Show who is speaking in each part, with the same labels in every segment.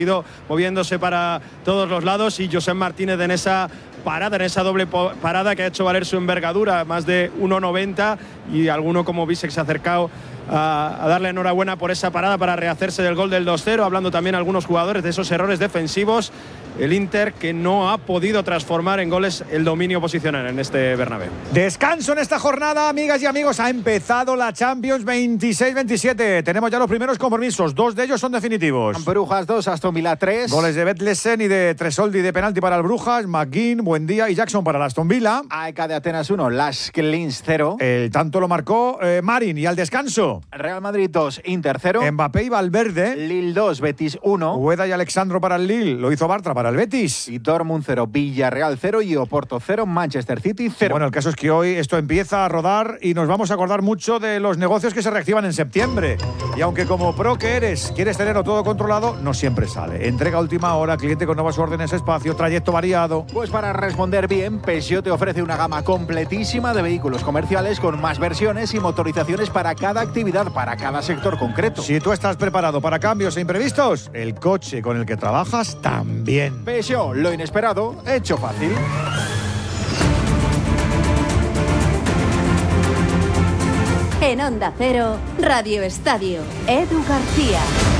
Speaker 1: moviéndose para todos los lados, y Josep Martínez en esa parada, en esa doble parada que ha hecho valer su envergadura, más de 1,90, y alguno como Bisek se ha acercado a darle enhorabuena por esa parada para rehacerse del gol del 2-0, hablando también algunos jugadores de esos errores defensivos. El Inter que no ha podido transformar en goles el dominio posicional en este Bernabéu.
Speaker 2: Descanso en esta jornada, amigas y amigos. Ha empezado la Champions 26-27. Tenemos ya los primeros compromisos. 2 de ellos son definitivos.
Speaker 3: Brujas 2, Aston Villa 3.
Speaker 2: Goles de Betlesen y de Tresoldi de penalti para el Brujas. McGinn, Buendía y Jackson para el Aston Villa.
Speaker 3: AEK de Atenas 1, Lask Linz 0.
Speaker 2: El tanto lo marcó Marin. Y al descanso,
Speaker 3: Real Madrid 2, Inter 0.
Speaker 2: Mbappé y Valverde.
Speaker 3: Lille 2, Betis 1.
Speaker 2: Ueda y Alexandro para el Lille. Lo hizo Bartra para el Betis.
Speaker 3: Y Dortmund 0, Villarreal 0 y Oporto 0, Manchester City 0.
Speaker 2: Bueno, el caso es que hoy esto empieza a rodar y nos vamos a acordar mucho de los negocios que se reactivan en septiembre. Y aunque como pro que eres, quieres tenerlo todo controlado, no siempre sale. Entrega a última hora, cliente con nuevas órdenes, espacio, trayecto variado.
Speaker 3: Pues para responder bien, Peugeot te ofrece una gama completísima de vehículos comerciales con más versiones y motorizaciones para cada actividad, para cada sector concreto.
Speaker 2: Si tú estás preparado para cambios e imprevistos, el coche con el que trabajas también.
Speaker 3: Peugeot, lo inesperado, hecho fácil.
Speaker 4: En Onda Cero, Radio Estadio, Edu García.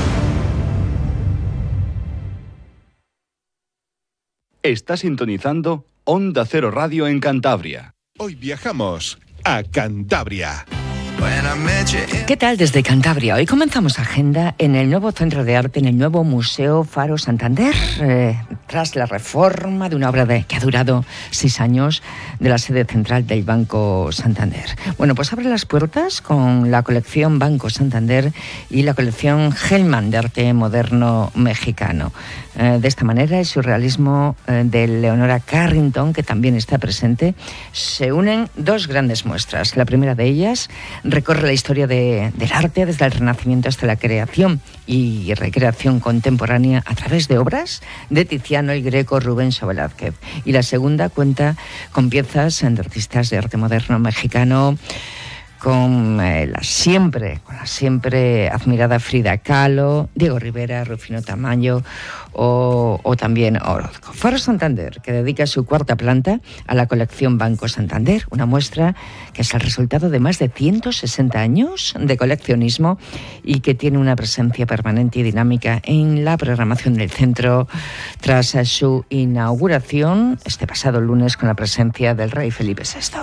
Speaker 5: Está sintonizando Onda Cero Radio en Cantabria.
Speaker 6: Hoy viajamos a Cantabria.
Speaker 7: ¿Qué tal desde Cantabria? Hoy comenzamos agenda en el nuevo Centro de Arte, en el nuevo Museo Faro Santander, tras la reforma de una obra que ha durado 6 años de la sede central del Banco Santander. Bueno, pues abre las puertas con la colección Banco Santander y la colección Hellman de arte moderno mexicano. De esta manera, el surrealismo de Leonora Carrington, que también está presente, se unen 2 grandes muestras. La primera de ellas recorre la historia del arte desde el Renacimiento hasta la creación y recreación contemporánea a través de obras de Tiziano, el Greco, Rubens o Velázquez. Y la segunda cuenta con piezas de artistas de arte moderno mexicano, con la siempre admirada Frida Kahlo, Diego Rivera, Rufino Tamayo o también Orozco. Faro Santander, que dedica su 4ª planta a la colección Banco Santander, una muestra que es el resultado de más de 160 años de coleccionismo y que tiene una presencia permanente y dinámica en la programación del centro tras su inauguración este pasado lunes con la presencia del rey Felipe VI.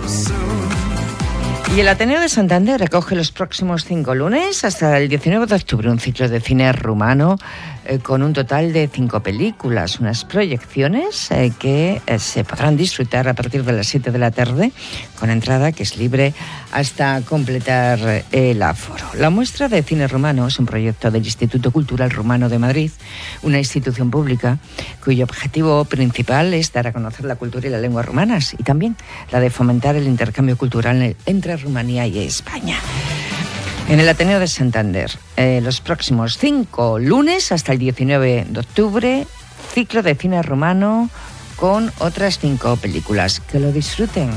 Speaker 7: Y el Ateneo de Santander recoge los próximos 5 lunes hasta el 19 de octubre un ciclo de cine rumano con un total de 5 películas, unas proyecciones que se podrán disfrutar a partir de las 7 de la tarde, con entrada que es libre hasta completar el aforo. La muestra de cine rumano es un proyecto del Instituto Cultural Rumano de Madrid, una institución pública cuyo objetivo principal es dar a conocer la cultura y la lengua rumanas y también la de fomentar el intercambio cultural entre Rumanía y España. En el Ateneo de Santander, los próximos 5 lunes hasta el 19 de octubre, ciclo de cine rumano con otras 5 películas. Que lo disfruten.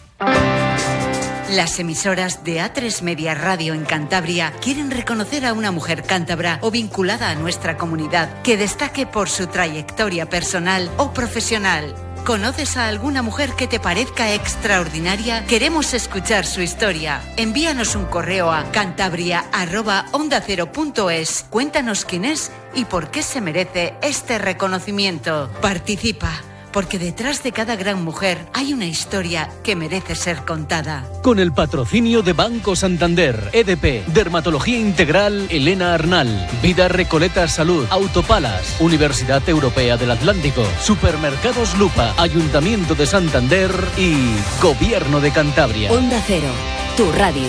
Speaker 8: Las emisoras de A3 Media Radio en Cantabria quieren reconocer a una mujer cántabra o vinculada a nuestra comunidad que destaque por su trayectoria personal o profesional. ¿Conoces a alguna mujer que te parezca extraordinaria? Queremos escuchar su historia. Envíanos un correo a cantabria@ondacero.es. Cuéntanos quién es y por qué se merece este reconocimiento. Participa, porque detrás de cada gran mujer hay una historia que merece ser contada.
Speaker 9: Con el patrocinio de Banco Santander, EDP, Dermatología Integral Elena Arnal, Vida Recoleta Salud, Autopalas, Universidad Europea del Atlántico, Supermercados Lupa, Ayuntamiento de Santander y Gobierno de Cantabria.
Speaker 4: Onda Cero, tu radio.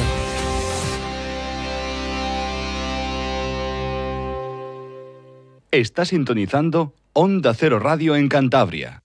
Speaker 5: Está sintonizando Onda Cero Radio en Cantabria.